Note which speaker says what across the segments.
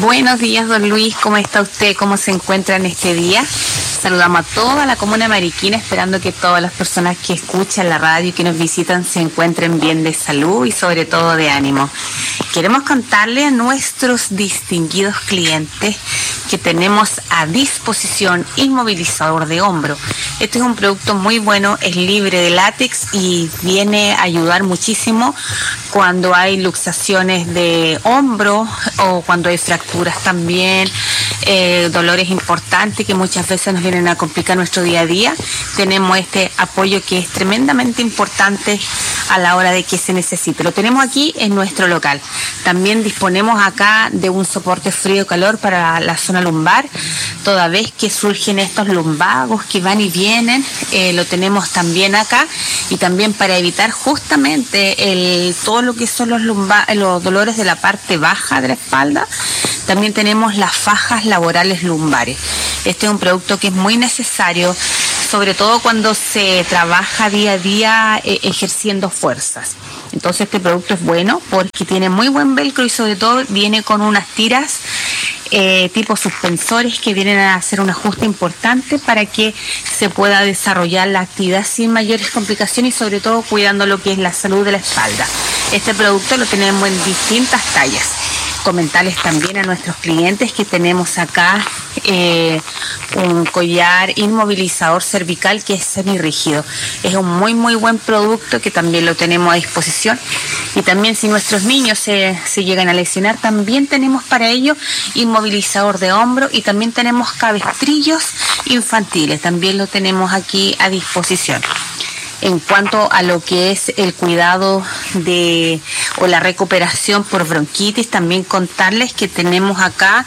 Speaker 1: Buenos días, don Luis. ¿Cómo está usted? ¿Cómo se encuentra en este día? Saludamos a toda la comuna mariquina, esperando que todas las personas que escuchan la radio y que nos visitan se encuentren bien de salud y sobre todo de ánimo. Queremos contarle a nuestros distinguidos clientes que tenemos a disposición inmovilizador de hombro. Este es un producto muy bueno, es libre de látex y viene a ayudar muchísimo cuando hay luxaciones de hombro o cuando hay fracturas también, dolores importantes que muchas veces nos vienen a complicar nuestro día a día. Tenemos este apoyo que es tremendamente importante a la hora de que se necesite. Lo tenemos aquí en nuestro local. También disponemos acá de un soporte frío-calor para la zona lumbar, toda vez que surgen estos lumbagos que van y vienen, lo tenemos también acá, y también para evitar justamente todo lo que son los dolores de la parte baja de la espalda. También tenemos las fajas laborales lumbares. Este es un producto que es muy necesario, sobre todo cuando se trabaja día a día ejerciendo fuerzas. Entonces este producto es bueno porque tiene muy buen velcro y sobre todo viene con unas tiras tipo suspensores que vienen a hacer un ajuste importante para que se pueda desarrollar la actividad sin mayores complicaciones y sobre todo cuidando lo que es la salud de la espalda. Este producto lo tenemos en distintas tallas. Comentarles también a nuestros clientes que tenemos acá un collar inmovilizador cervical que es semirrígido. Es un muy buen producto que también lo tenemos a disposición. Y también si nuestros niños se llegan a lesionar, también tenemos para ello inmovilizador de hombro y también tenemos cabestrillos infantiles. También lo tenemos aquí a disposición. En cuanto a lo que es el cuidado o la recuperación por bronquitis, también contarles que tenemos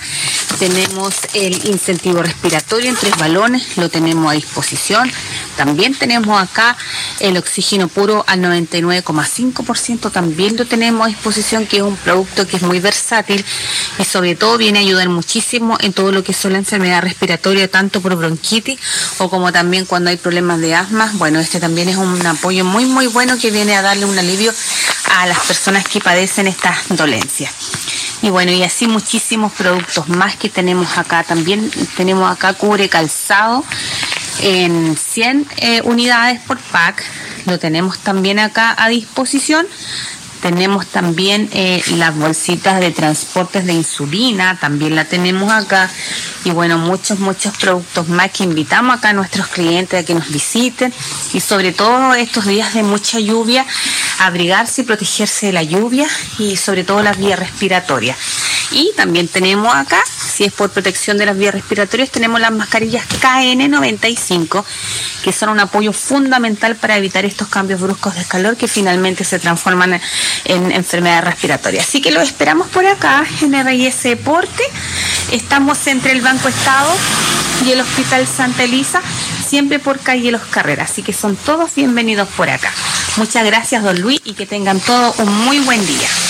Speaker 1: el incentivo respiratorio en 3 balones, lo tenemos a disposición. También tenemos acá el oxígeno puro al 99,5%, también lo tenemos a disposición, que es un producto que es muy versátil y sobre todo viene a ayudar muchísimo en todo lo que son la enfermedad respiratoria, tanto por bronquitis o como también cuando hay problemas de asma. Bueno, este también es un apoyo muy bueno que viene a darle un alivio a las personas que padecen estas dolencias. Y bueno, y así muchísimos productos más que tenemos acá. También tenemos acá cubre calzado en 100 unidades por pack. Lo tenemos también acá a disposición. Tenemos también las bolsitas de transportes de insulina, también la tenemos acá. Y bueno, muchos productos más que invitamos acá a nuestros clientes a que nos visiten. Y sobre todo estos días de mucha lluvia, abrigarse y protegerse de la lluvia y sobre todo las vías respiratorias. Y también tenemos acá, si es por protección de las vías respiratorias, tenemos las mascarillas KN95, que son un apoyo fundamental para evitar estos cambios bruscos de calor que finalmente se transforman en enfermedades respiratorias. Así que lo esperamos por acá en RIS Deporte. Estamos entre el Banco Estado y el Hospital Santa Elisa, siempre por calle Los Carreras. Así que son todos bienvenidos por acá. Muchas gracias, don Luis, y que tengan todos un muy buen día.